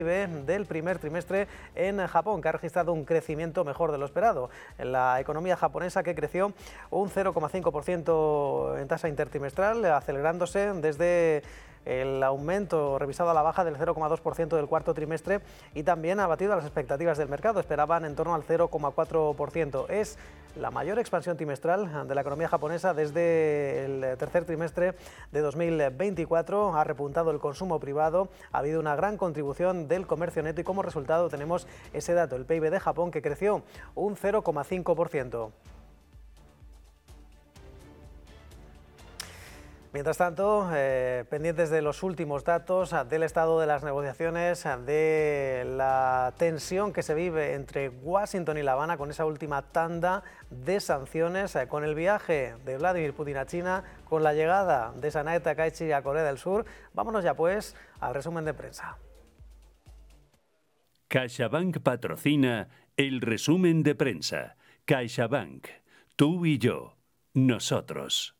del primer trimestre en Japón, que ha registrado un crecimiento mejor de lo esperado. La economía japonesa que creció un 0,5% en tasa intertrimestral, acelerándose desde el aumento revisado a la baja del 0,2% del cuarto trimestre y también ha batido las expectativas del mercado, esperaban en torno al 0,4%. Es la mayor expansión trimestral de la economía japonesa desde el tercer trimestre de 2024. Ha repuntado el consumo privado, ha habido una gran contribución del comercio neto y como resultado tenemos ese dato, el PIB de Japón, que creció un 0,5%. Mientras tanto, pendientes de los últimos datos, del estado de las negociaciones, de la tensión que se vive entre Washington y La Habana con esa última tanda de sanciones, con el viaje de Vladimir Putin a China, con la llegada de Sanae Takaichi a Corea del Sur. Vámonos ya pues al resumen de prensa. CaixaBank patrocina el resumen de prensa. CaixaBank, tú y yo, nosotros.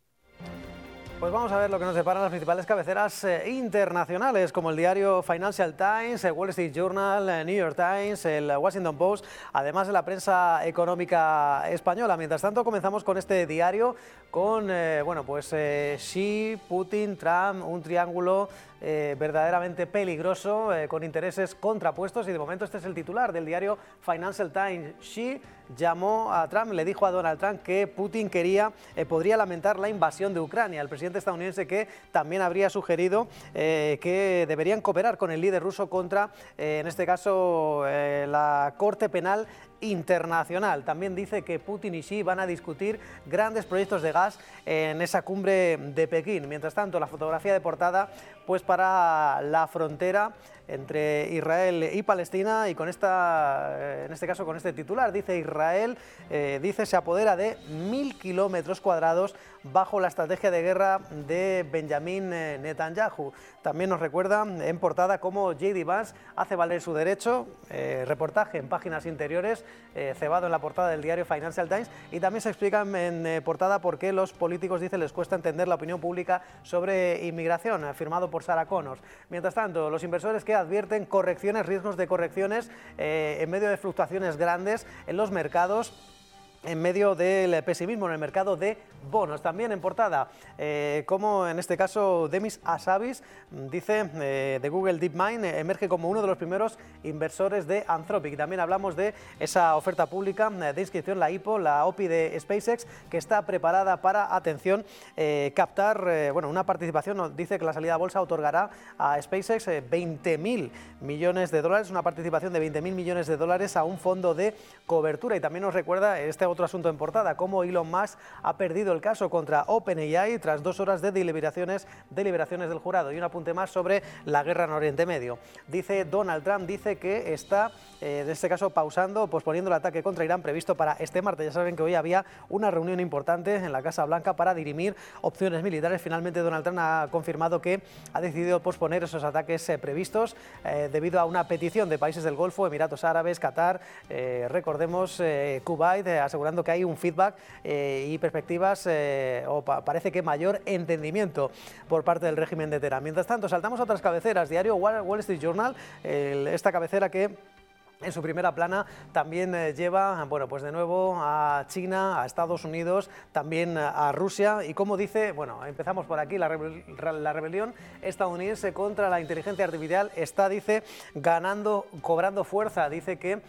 Pues vamos a ver lo que nos deparan las principales cabeceras internacionales, como el diario Financial Times, el Wall Street Journal, el New York Times, el Washington Post, además de la prensa económica española. Mientras tanto, comenzamos con este diario, con Xi, Putin, Trump, un triángulo verdaderamente peligroso, con intereses contrapuestos, y de momento este es el titular del diario Financial Times. Xi llamó a Trump, le dijo a Donald Trump que Putin podría lamentar la invasión de Ucrania. El presidente estadounidense, que también habría sugerido que deberían cooperar con el líder ruso contra, en este caso, la Corte Penal Internacional. También dice que Putin y Xi van a discutir grandes proyectos de gas en esa cumbre de Pekín. Mientras tanto, la fotografía de portada, pues para la frontera entre Israel y Palestina, y con en este caso con este titular, dice: Israel se apodera de 1000 kilómetros cuadrados bajo la estrategia de guerra de Benjamin Netanyahu. También nos recuerda en portada cómo J.D. Vance hace valer su derecho, reportaje en páginas interiores, cebado en la portada del diario Financial Times, y también se explica en portada por qué los políticos, dice, les cuesta entender la opinión pública sobre inmigración, firmado por Sarah Connors. Mientras tanto, los inversores que advierten riesgos de correcciones en medio de fluctuaciones grandes en los mercados, en medio del pesimismo en el mercado de bonos. También en portada, como en este caso Demis Hassabis, dice, de Google DeepMind, emerge como uno de los primeros inversores de Anthropic. También hablamos de esa oferta pública de inscripción, la IPO, la OPI de SpaceX, que está preparada para, atención, captar una participación. Dice que la salida a bolsa otorgará a SpaceX 20.000 millones de dólares, una participación de 20.000 millones de dólares a un fondo de cobertura. Y también nos recuerda otro asunto en portada, cómo Elon Musk ha perdido el caso contra OpenAI tras 2 horas de deliberaciones del jurado. Y un apunte más sobre la guerra en Oriente Medio. Dice Donald Trump, dice que está, en este caso, posponiendo el ataque contra Irán previsto para este martes. Ya saben que hoy había una reunión importante en la Casa Blanca para dirimir opciones militares. Finalmente Donald Trump ha confirmado que ha decidido posponer esos ataques previstos debido a una petición de países del Golfo, Emiratos Árabes, Qatar, recordemos, Kuwait, asegurando que hay un feedback y perspectivas, parece que mayor entendimiento por parte del régimen de Teherán. Mientras tanto, saltamos a otras cabeceras. Diario Wall Street Journal, esta cabecera que en su primera plana también lleva, pues de nuevo a China, a Estados Unidos, también a Rusia, y como dice, empezamos por aquí, la rebelión estadounidense contra la inteligencia artificial está, dice, cobrando fuerza. Dice que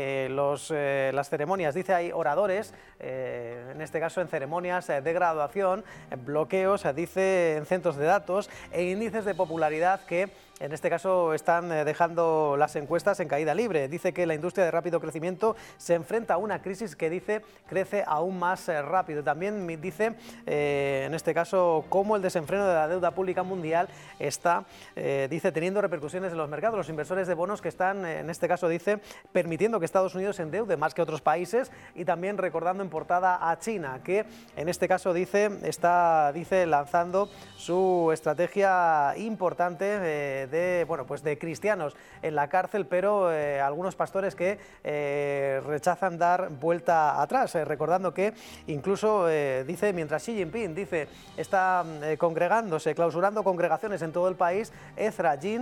las ceremonias, dice, hay oradores, en este caso en ceremonias de graduación, bloqueos, dice, en centros de datos e índices de popularidad que en este caso están dejando las encuestas en caída libre. Dice que la industria de rápido crecimiento se enfrenta a una crisis que, dice, crece aún más rápido. También dice, en este caso, cómo el desenfreno de la deuda pública mundial está, dice, teniendo repercusiones en los mercados. Los inversores de bonos que están, en este caso, dice, permitiendo que Estados Unidos se endeude más que otros países, y también recordando en portada a China, que en este caso, dice, está, lanzando su estrategia importante de cristianos en la cárcel, pero algunos pastores que rechazan dar vuelta atrás, recordando que incluso, dice, mientras Xi Jinping, dice, está clausurando congregaciones en todo el país, Ezra Jin